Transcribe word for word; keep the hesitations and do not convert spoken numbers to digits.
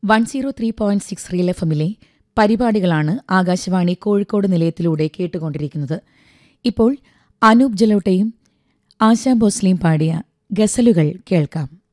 One zero three point six real F എമ്മിലെ പരിപാടികളാണ് ആകാശവാണി കോഴിക്കോട് നിലയത്തിലൂടെ കേട്ടുകൊണ്ടിരിക്കുന്നത്. ഇപ്പോൾ അനൂപ് ജലോട്ടയും ആശാ ഭോസ്ലെയും പാടിയ ഗസലുകൾ കേൾക്കാം.